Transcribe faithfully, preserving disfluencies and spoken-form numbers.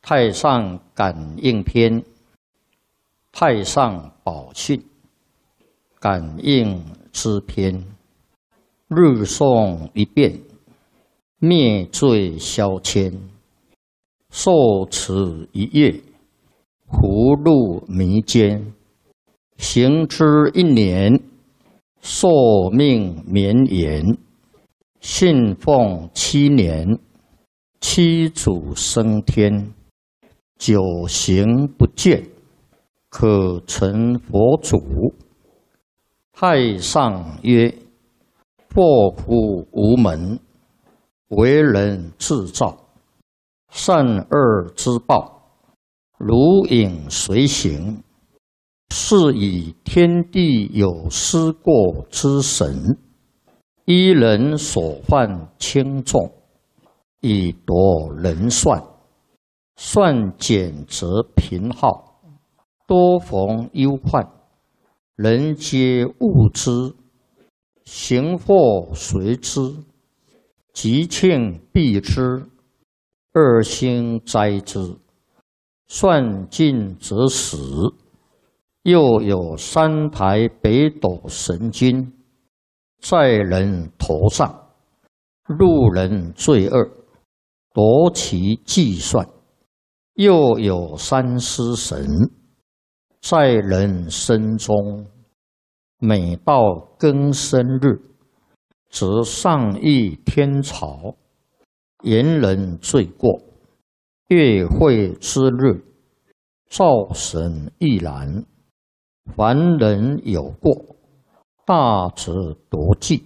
太上感应篇，太上宝训，感应之篇。日诵一遍，灭罪消愆。受持一月，福禄弥坚。行之一年，寿命绵延。信奉七年，七祖升天。九行不倦，可成佛祖。太上曰：祸福无门，为人自造。善恶之报，如影随形。是以天地有失过之神，依人所犯轻重，以夺人算。算减则贫耗，多逢忧患。人皆恶之，行祸随之，吉庆避之，恶星灾之。算尽则死。又有三台北斗神君，在人头上，路人罪恶，夺其计算。又有三尸神，在人身中，每到庚申日，则上议天朝，言人罪过。月会之日，灶神亦然。凡人有过，大则夺计，